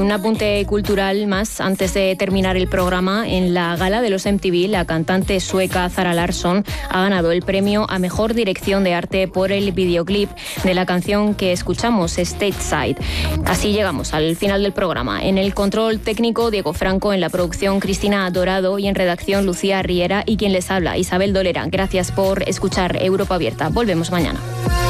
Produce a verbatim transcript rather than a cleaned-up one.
Un apunte cultural más antes de terminar el programa. En la gala de los M T V, la cantante sueca Zara Larsson ha ganado el premio a Mejor Dirección de Arte por el videoclip de la canción que escuchamos, Stateside. Así llegamos al final del programa. En el control técnico, Diego Franco; en la producción, Cristina Dorado; y en redacción, Lucía Riera; y quien les habla, Isabel Dolera. Gracias por escuchar Europa Abierta. Volvemos mañana.